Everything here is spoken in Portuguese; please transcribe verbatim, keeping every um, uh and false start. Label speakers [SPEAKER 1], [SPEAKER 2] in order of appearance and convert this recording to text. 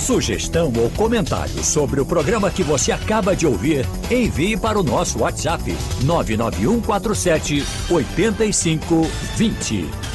[SPEAKER 1] Sugestão ou comentário sobre o programa que você acaba de ouvir, envie para o nosso WhatsApp nove nove um quatro sete oito cinco dois zero.